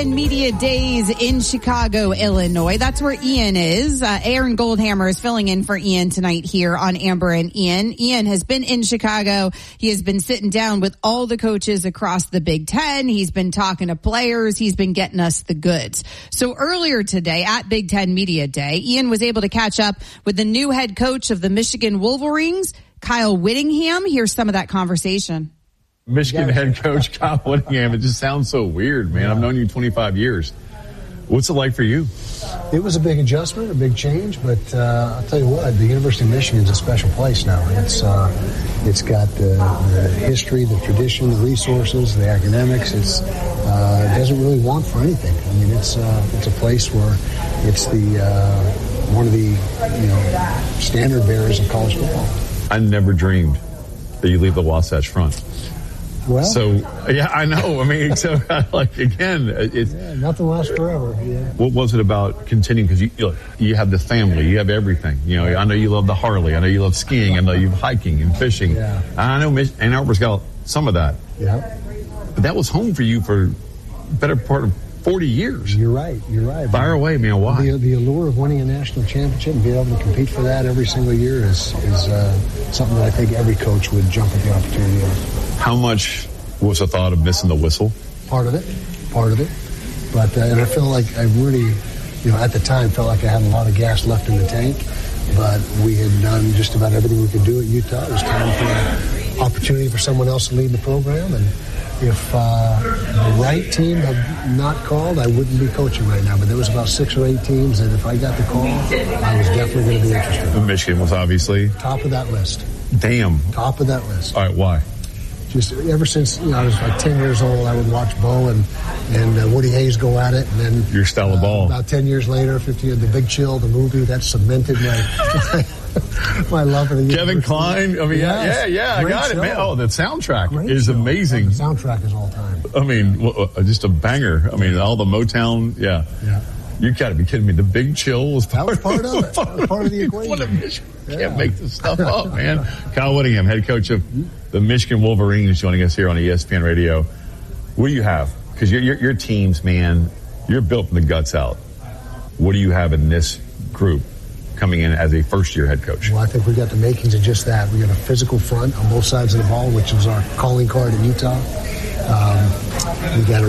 Media Days in Chicago, Illinois. That's where Ian is. Aaron Goldhammer is filling in for Ian tonight here on Amber and Ian. Ian has been in Chicago. He has been sitting down with all the coaches across the Big Ten. He's been talking to players. He's been getting us the goods. So earlier today at Big Ten Media Day, Ian was able to catch up with the new head coach of the Michigan Wolverines, Kyle Whittingham. Here's some of that conversation. Michigan head coach Kyle Whittingham. It just sounds so weird, man. I've known you 25 years. What's it like for you? It was a big adjustment, a big change, but I'll tell you what, the University of Michigan is a special place now. It's got the history, the tradition, the resources, the academics. It doesn't really want for anything. I mean, it's a place where it's the one of the standard bearers of college football. I never dreamed that you leave the Wasatch Front. Well, so yeah, I know. I mean, so like again, it's nothing lasts forever. Yeah. What was it about continuing? Because you have the family, you have everything. I know you love the Harley. I know you love skiing. I know you love hiking and fishing. Yeah. I know Ann Arbor's got some of that. Yeah. But that was home for you for the better part of 40 years. You're right. Fire away, man. Why? The allure of winning a national championship and being able to compete for that every single year is something that I think every coach would jump at the opportunity of. How much was the thought of missing the whistle? Part of it. But and I feel like I really, at the time felt like I had a lot of gas left in the tank, but we had done just about everything we could do at Utah. It was time for an opportunity for someone else to lead the program, and if the right team had not called, I wouldn't be coaching right now. But there was about 6 or 8 teams that if I got the call, I was definitely going to be interested. Michigan was obviously top of that list. Damn. Top of that list. All right, why? Just ever since I was like 10 years old, I would watch Bo and Woody Hayes go at it, and then your style of ball. About 10 years later, 15 years, The Big Chill, the movie, that cemented my love for the University. Kevin Kline. I mean, yes. yeah, I got it, man. Oh, the soundtrack is amazing. The soundtrack is all time. I mean, just a banger. I mean, all the Motown. Yeah. You got to be kidding me. The Big Chill was part of it. That was part of the equation. What a Michigan. Can't make this stuff up, man. Kyle Whittingham, head coach of the Michigan Wolverines, joining us here on ESPN Radio. What do you have? Because your teams, man, you're built from the guts out. What do you have in this group coming in as a first-year head coach? Well, I think we got the makings of just that. We got a physical front on both sides of the ball, which was our calling card in Utah. We got a